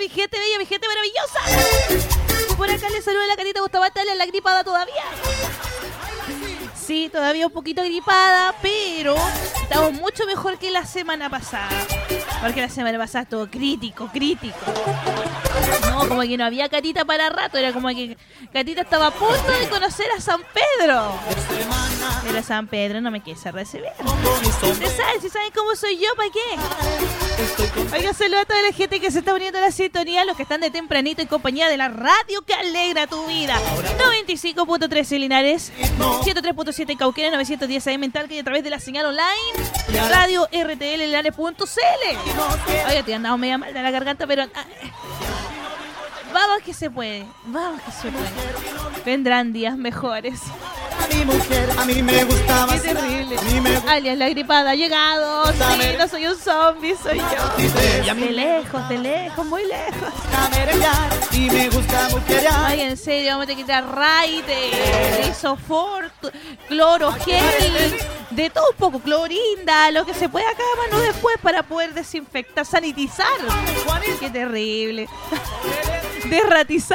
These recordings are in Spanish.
mi gente bella, mi gente maravillosa. Por acá les saluda la Carita Bustamante, la gripada todavía. Sí, todavía un poquito gripada, pero estamos mucho mejor que la semana pasada. Porque la semana pasada estuvo crítico. No, como que no había Catita para rato. Era como que Catita estaba a punto de conocer a San Pedro. Pero San Pedro no me quiso recibir. Ustedes saben, si saben cómo soy yo, ¿para qué? Oiga, saludos a toda la gente que se está uniendo a la sintonía, los que están de tempranito en compañía de la radio que alegra tu vida. 95.3 en Linares, 103.7 en Cauquenes, 910 AM en Talca y a través de la señal online radio rtlinares.cl. Oye, estoy andando media mal de la garganta, pero vamos que se puede. Vendrán días mejores. A mí me gustaba. Qué terrible. Alias la gripada ha llegado. Sí, no soy un zombie, soy yo. De lejos, muy lejos. Y me gusta mujerear. Ay, en serio, vamos a quitar raite, isofort, cloro, gel, de todo un poco, clorinda, lo que se pueda acá, mano, después para poder desinfectar, sanitizar. Qué terrible. Derratizar.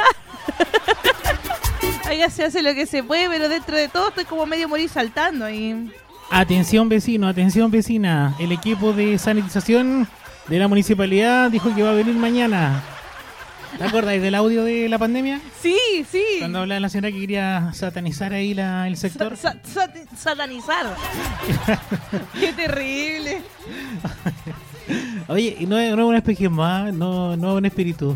Oiga, se hace lo que se puede, pero dentro de todo estoy como medio morir saltando ahí. Atención vecino, atención vecina. El equipo de sanitización de la municipalidad dijo que va a venir mañana. ¿Te acordáis del audio de la pandemia? Sí. Cuando hablaba la señora que quería satanizar ahí el sector. Satanizar. Qué terrible. Oye, no es un espejismo, no es un espíritu.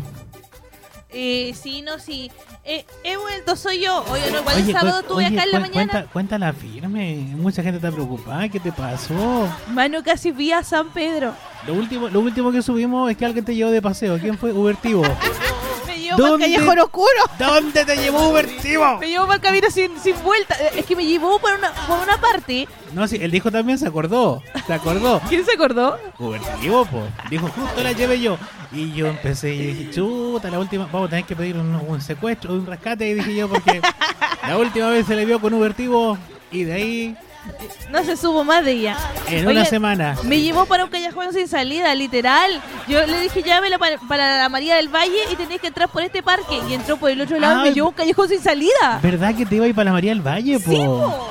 Sí. He vuelto, soy yo. Oye, no, igual el sábado estuve acá en la mañana. Cuéntala firme. Mucha gente está preocupada. ¿Qué te pasó? Mano, casi vi a San Pedro. Lo último que subimos es que alguien te llevó de paseo. ¿Quién fue? Ubertivo. Me llevó para el callejón oscuro. ¿Dónde te llevó Ubertivo? Me llevó para el camino sin vuelta. Es que me llevó por una parte. No, sí, el hijo también se acordó. ¿Quién se acordó? Ubertivo, po. Dijo, justo la llevé yo. Y yo empecé y dije, chuta, la última, vamos a tener que pedir un secuestro, un rescate. Y dije yo, porque la última vez se le vio con Ubertivo y de ahí no se supo más de ella. En una semana. Me llevó para un callejón sin salida, literal. Yo le dije, llámela para la María del Valle y tenés que entrar por este parque. Y entró por el otro lado y me llevó un callejón sin salida. ¿Verdad que te iba a ir para la María del Valle, po? Sí, po.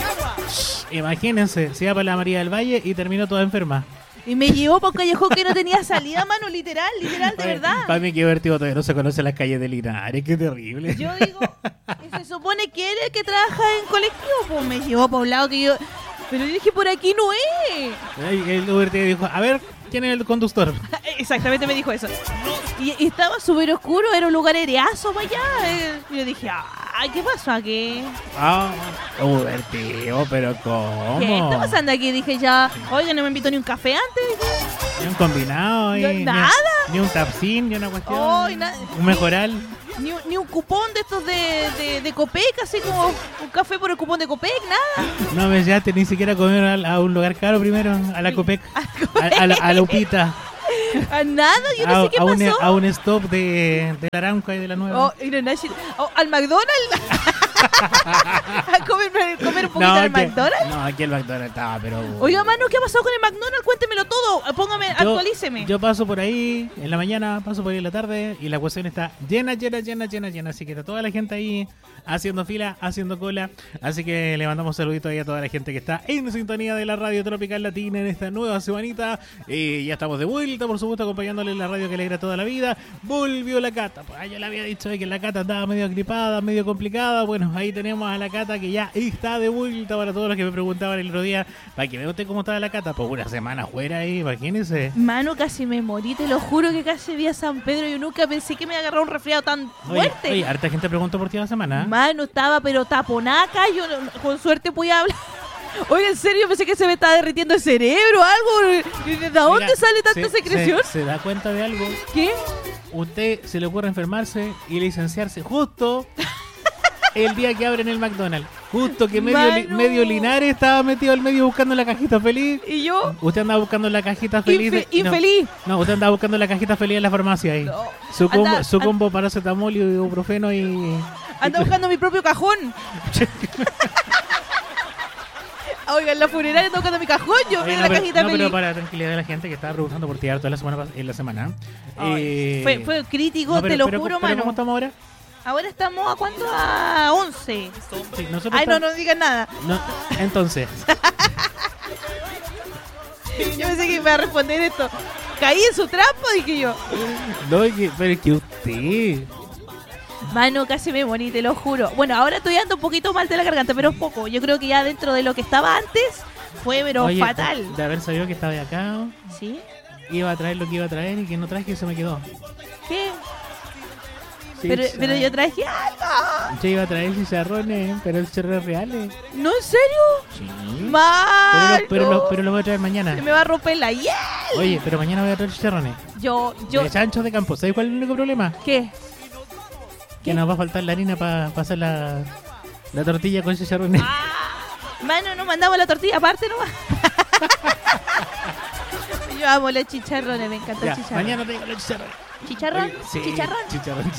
Imagínense, se iba para la María del Valle y terminó toda enferma. Y me llevó para un callejón que no tenía salida, mano, literal, de verdad. Para mí que Vertigo todavía no se conoce las calles de Linares, qué terrible. Yo digo, se supone que él es el que trabaja en colectivo, pues me llevó para un lado que yo... Pero yo dije, por aquí no es. El Vertigo dijo, a ver, ¿quién es el conductor? Exactamente me dijo eso. Y estaba súper oscuro, era un lugar areazo para allá. Y yo dije, ay, ¿qué pasó aquí? Vertigo, pero ¿cómo? ¿Qué está pasando aquí? Dije ya, oiga, no me invitó ni un café antes. Ni un combinado, nada. Ni un tapsín, ni una cuestión. Un mejoral. Ni un cupón de estos de Copec, así como un café por el cupón de Copec, nada. No me llevaste ni siquiera a comer a un lugar caro primero, a la Copec, a la Upita. A nada, yo no sé qué pasó. A un stop de la Aranca y de la Nueva. Al McDonald's. A comer un poquito al McDonald's. No, aquí el McDonald's estaba, pero... Oiga, mano, ¿qué ha pasado con el McDonald's? Cuéntemelo todo, actualíceme. Yo paso por ahí en la mañana, paso por ahí en la tarde y la cuestión está llena. Así que está toda la gente ahí haciendo fila, haciendo cola. Así que le mandamos saluditos ahí a toda la gente que está en sintonía de la Radio Tropical Latina en esta nueva semanita. Ya estamos de vuelta, por supuesto, acompañándole en la radio que alegra toda la vida. Volvió la Cata. Pues yo le había dicho que la Cata estaba medio gripada, medio complicada. Bueno, ahí tenemos a la Cata que ya está de vuelta. Para todos los que me preguntaban el otro día, para que vea usted cómo estaba la Cata, pues una semana fuera ahí, imagínese. Mano, casi me morí, te lo juro que casi vi a San Pedro. Yo nunca pensé que me agarró un resfriado tan fuerte. Oye, harta gente preguntó por ti la semana. Mano, estaba pero taponaca, yo con suerte podía hablar. Oye, en serio, pensé que se me estaba derritiendo el cerebro o algo. ¿De dónde sale tanta secreción? ¿Se da cuenta de algo? ¿Qué? Usted se le ocurre enfermarse y licenciarse justo el día que abren el McDonald's. Justo que medio Linares estaba metido al medio buscando la cajita feliz. ¿Y yo? Usted andaba buscando la cajita feliz. Infeliz. No, usted andaba buscando la cajita feliz en la farmacia ahí. No. Su combo paracetamol y ibuprofeno y... Anda buscando mi propio cajón. Oiga, en la funeraria tocando mi cajón, yo Oye, veo no, la pero, cajita no, feliz. pero para tranquilidad de la gente que estaba preguntando por ti toda en la semana. Ay, fue crítico, no, pero- te lo pero- juro, pero mano. ¿cómo estamos ahora? Ahora estamos a cuánto? A 11. Sí, nosotros Ay, no, estamos- no digas nada. no, entonces, Yo pensé que me iba a responder esto. Caí en su trampa, dije yo. no, pero es que usted... Mano, casi me morí, te lo juro. Bueno, ahora estoy ando un poquito mal de la garganta, pero es poco. Yo creo que ya dentro de lo que estaba antes fue, pero Oye, fatal. de haber sabido que estaba de acá, ¿Sí? iba a traer lo que iba a traer y que no traje y se me quedó. ¿Qué? Sí, Pero yo traje algo. Yo iba a traer chicharrones, pero chicharrones reales. ¿No, en serio? Sí. Mal. Pero lo voy a traer mañana. Se me va a romper la hiel. Oye, pero mañana voy a traer chicharrones. Yo. De chanchos de campo. ¿Sabes cuál es el único problema? ¿Qué? Que nos va a faltar la harina para hacer la tortilla con chicharrones. Mano, no mandamos la tortilla aparte nomás. Yo amo los chicharrones, me encanta Ya, el chicharrón. mañana traigo los chicharrones. ¿Chicharrón? Oye, sí, ¿Chicharrón? Chicharrón.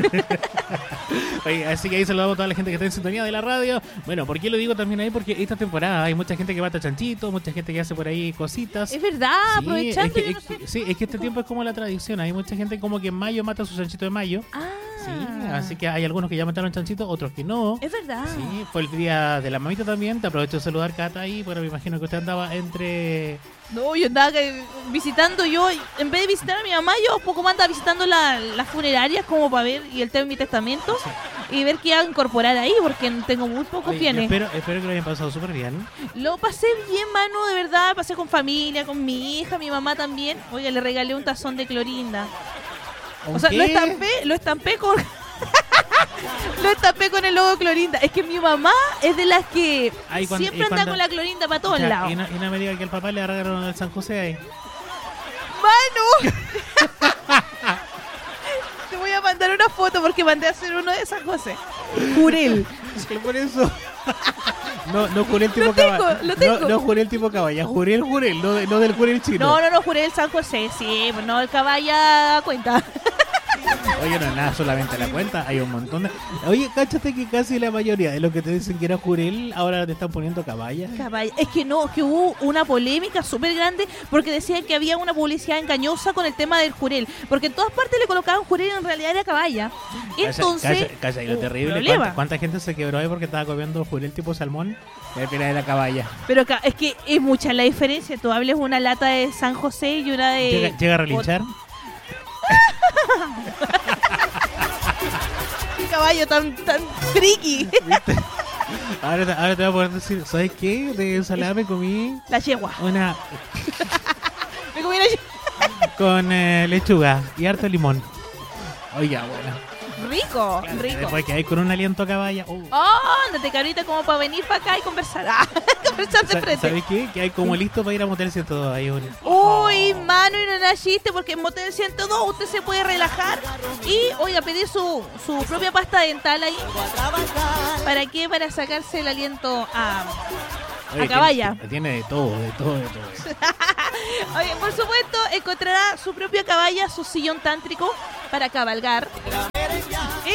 Oye, así que ahí saludamos a toda la gente que está en sintonía de la radio. Bueno, ¿por qué lo digo también ahí? Porque esta temporada hay mucha gente que mata chanchito, mucha gente que hace por ahí cositas. Es verdad, Sí, aprovechando. es que, yo no sé. sí, es que este tiempo es como la tradición. Hay mucha gente como que en mayo mata su chanchito de mayo. Ah, Sí, así que hay algunos que ya mataron chanchito, otros que no. es verdad. Sí, fue el día de la mamita también. Te aprovecho de saludar, Cata, ahí. Bueno, me imagino que usted andaba entre... No, yo andaba visitando en vez de visitar a mi mamá, yo poco más andaba visitando las funerarias como para ver y el tema de mi testamento y ver qué iba a incorporar ahí porque tengo muy pocos Oye, bienes. espero que lo hayan pasado súper bien. Lo pasé bien, mano, de verdad. Pasé con familia, con mi hija, mi mamá también. Oiga, le regalé un tazón de clorinda. O sea, ¿Qué? lo estampé con... lo estampé con el logo de Clorinda. Es que mi mamá es de las que Ay, siempre anda con la Clorinda para todos Ya, lados. y no me diga que al papá le regalaron el San José ahí. ¡Mano! Te voy a mandar una foto porque mandé a hacer uno de San José. Jurel. Sí, por eso. No juré el tipo Lo tengo, caballa. lo tengo. No juré el tipo caballa. Juré el jurel, no del jurel chino. No, Jurel San José. Sí, pues no, el caballa cuenta. Oye, no es nada, solamente la cuenta. Hay un montón de... Oye, cáchate que casi la mayoría de los que te dicen que era jurel, ahora te están poniendo caballa. Caballa. Es que no, que hubo una polémica súper grande porque decían que había una publicidad engañosa con el tema del jurel. Porque en todas partes le colocaban jurel y en realidad era caballa. Entonces, Calla, y lo hubo terrible. problema. ¿Cuánta gente se quebró ahí porque estaba comiendo jurel tipo salmón? Y al final era caballa. Pero es que es mucha la diferencia. Tú hables una lata de San José y una de... Llega a relinchar. Qué caballo tan friki. ¿Viste? Ahora te voy a poder decir, ¿sabes qué? De ensalada me comí La yegua. una Me comí la yegua. con lechuga y harto limón. Oiga, bueno. Rico, rico. Después que hay con un aliento a caballa. Oh, ándate carita como para venir para acá y conversar. Conversar de frente. ¿Sabes qué? Que hay como listo para ir a Motel 102. Ahí un... Uy, mano, y no era chiste porque en Motel 102 usted se puede relajar y, oiga, pedir su propia pasta dental ahí. ¿Para qué? Para sacarse el aliento a Oye, caballa. Tiene de todo. Oye, por supuesto, encontrará su propia caballa, su sillón tántrico para cabalgar. Y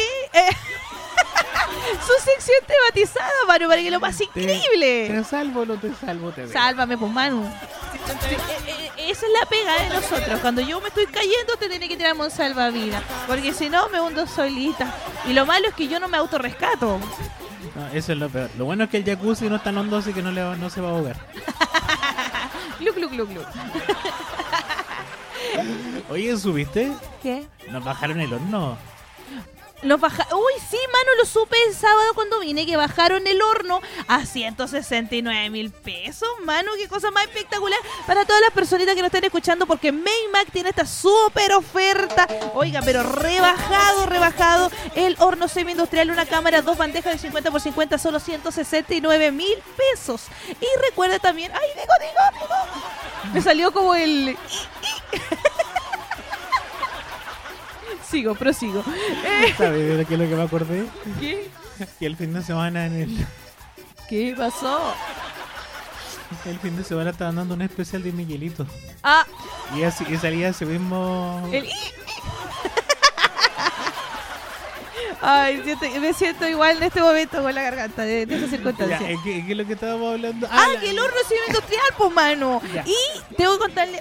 su sección tematizada, mano, para que lo pase increíble. Te salvo, no te salvo, te veo. Sálvame, pues, Manu. Esa es la pega de nosotros. Cuando yo me estoy cayendo, te tiene que tirarme un salvavidas. Porque si no, me hundo solita. Y lo malo es que yo no me autorrescato. No, eso es lo peor. Lo bueno es que el jacuzzi no es tan hondo, así que no se va a ahogar. Glu, glu, glu, glu. Oye, ¿subiste? ¿Qué? Nos bajaron el horno. Uy, sí, mano, lo supe el sábado cuando vine, que bajaron el horno a 169,000 pesos, mano, qué cosa más espectacular para todas las personitas que nos estén escuchando, porque Maymac tiene esta súper oferta, oiga, pero rebajado, el horno semi-industrial, una cámara, 2 bandejas de 50x50, solo 169,000 pesos, y recuerda también, ay, digo, me salió como el... Prosigo. ¿Sabes de qué es lo que me acordé? ¿Qué? Que el fin de semana ¿Qué pasó? el fin de semana estaban dando un especial de Miguelito. Ah, Y salía ese mismo... Ay, me siento igual en este momento con la garganta de esa circunstancia. Ya, ¿qué es lo que estábamos hablando? Que el horno es industrial, pues, mano. Ya. Y tengo que contarle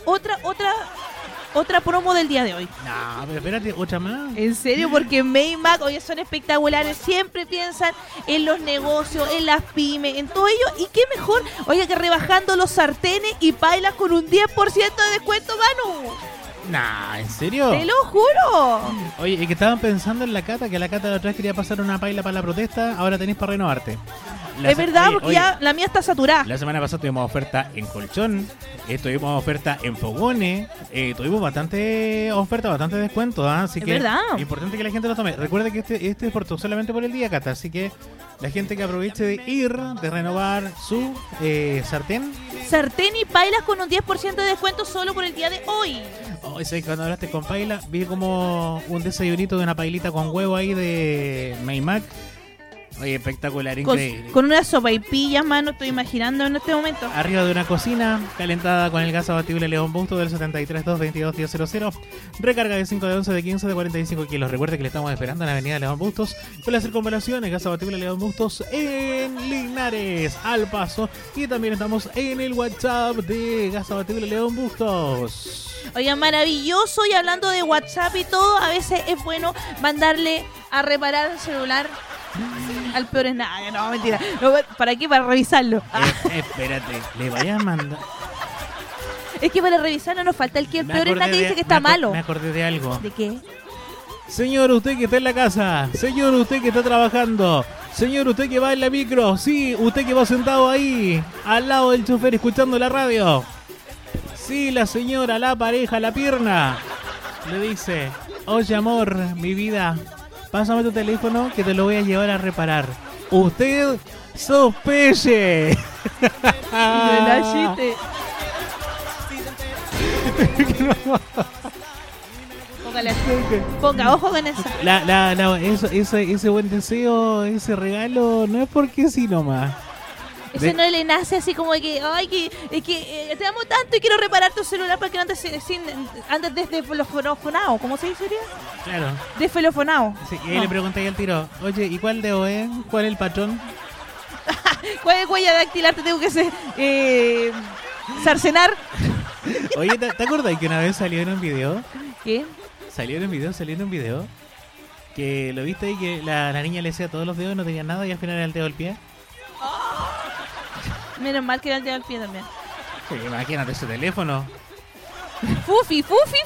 otra promo del día de hoy. No, pero espérate, otra más. En serio, porque Maymac, oye, son espectaculares. Siempre piensan en los negocios, en las pymes, en todo ello. Y qué mejor, oye, que rebajando los sartenes y pailas con un 10% de descuento, mano. Nah, ¿en serio? Te lo juro. Oye, y que estaban pensando en la Cata, que la Cata la otra vez quería pasar una paila para la protesta, ahora tenéis para renovarte. Es verdad, porque ya la mía está saturada. La semana pasada tuvimos oferta en colchón, tuvimos oferta en fogones, tuvimos bastante oferta, bastante descuento, así Es que verdad. importante que la gente lo tome. Recuerde que este es solamente por el día, Cata, así que la gente que aproveche de ir, de renovar su sartén. Sartén y pailas con un 10% de descuento solo por el día de hoy. Oh, ¿sabes? Cuando hablaste con paila, vi como un desayunito de una pailita con huevo ahí de Maymac. Oye, espectacular, increíble. Con una sopaipilla, mano, estoy imaginando en este momento. Arriba de una cocina, calentada con el gas abatible León Busto del 732221000. Recarga de 5 de 11 de 15 de 45 kilos. Recuerde que le estamos esperando en la avenida León Bustos con la circunvalación, el gas abatible León Bustos en Linares, al paso. Y también estamos en el WhatsApp de gas abatible León Bustos. Oigan, maravilloso. Y hablando de WhatsApp y todo, a veces es bueno mandarle a reparar el celular al peor es nada. No, mentira. No, ¿para qué? Para revisarlo. Espérate, le vaya a mandar. Es que para revisarlo nos falta el que el peor es nada que dice que está malo. Me acordé de algo. ¿De qué? Señor, usted que está en la casa. Señor, usted que está trabajando. Señor, usted que va en la micro. Sí, usted que va sentado ahí, al lado del chofer, escuchando la radio. Sí, la señora, la pareja, la pierna. Le dice: oye, amor, mi vida, pásame tu teléfono que te lo voy a llevar a reparar. Usted sospeche. Ponga ojo con eso. Ese buen deseo, ese regalo, no es porque sí nomás. Ese no le nace así como de que, ay, que te amo tanto y quiero reparar tu celular para que no andes desfelofonado. ¿Cómo se dice? Claro. Desfelofonado. Sí, y ahí le pregunté al tiro: oye, ¿y cuál debo, ¿Cuál es el patrón? ¿Cuál es huella dactilar te tengo que cercenar? Oye, ¿te acuerdas que una vez salió en un video? ¿Qué? Salió en un video que lo viste ahí, que la niña le decía todos los dedos, no tenía nada y al final era el dedo del pie. Menos mal que era el dedo del pie también. Sí, imagínate ese teléfono. Fufi.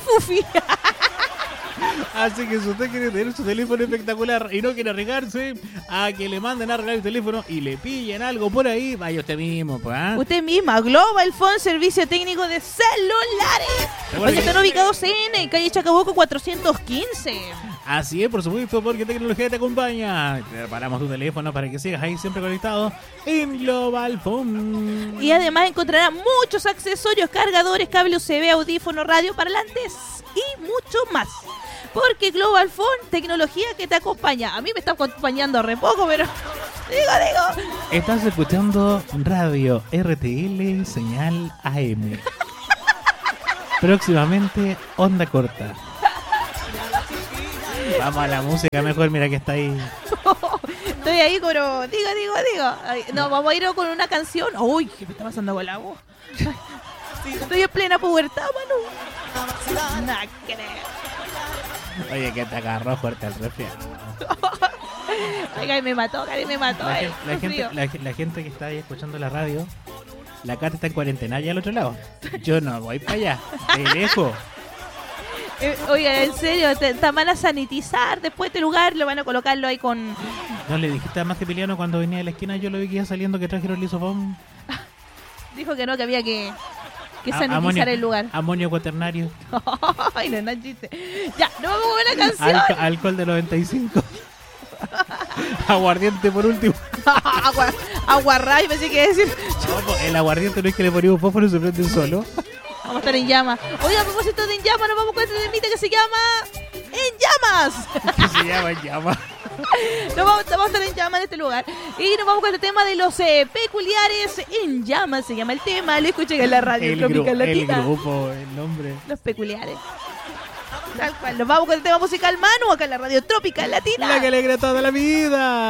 Así que si usted quiere tener su teléfono espectacular y no quiere arriesgarse a que le manden a arreglar el teléfono y le pillen algo por ahí, vaya usted mismo, pues. Usted misma, Global Phone, servicio técnico de celulares. Oye, están ubicados en calle Chacabuco 415. Así es, por supuesto, porque tecnología te acompaña. Te reparamos tu teléfono para que sigas ahí siempre conectado en Global Phone. Y además encontrará muchos accesorios, cargadores, cable USB, audífono, radio, parlantes y mucho más. Porque Global Phone, tecnología que te acompaña. A mí me está acompañando re poco, pero digo. Estás escuchando Radio RTL Señal AM. Próximamente Onda Corta. Vamos a la música mejor, mira que está ahí. Estoy ahí, pero digo. Ay, no, vamos a ir con una canción. Uy, ¿qué me está pasando con la voz? Estoy en plena pubertad, mano. No creo. Oye, que te agarró fuerte al resfriado. Oiga, me mató. La gente que está ahí escuchando la radio, la Cata está en cuarentena allá al otro lado. Yo no voy para allá, de lejos. Oiga, en serio, te van a sanitizar después de este lugar, lo van a colocarlo ahí con... No le dijiste a más que Piliano cuando venía de la esquina, yo lo vi que iba saliendo que trajeron lisofón. Dijo que no, que había que sanitizar el lugar. Amonio cuaternario. Ay, no es chiste. Ya, nos vamos a ver una canción. Alcohol de 95. Aguardiente por último. Aguarray, pensé que decir. No, el aguardiente no es que le ponemos fósforo y se prende solo. Vamos a estar en llamas. Oiga, a propósito de En Llamas, nos vamos con este temita que se llama En Llamas. Que se llama En Llamas. Vamos a estar en llamas en este lugar. Y nos vamos con el tema de los peculiares. En Llamas se llama el tema. Lo escuché en la radio Tropical Latina. El grupo, el nombre. Los peculiares. Tal cual. Nos vamos con el tema musical Manu acá en la Radio Tropical Latina. La que alegra toda la vida.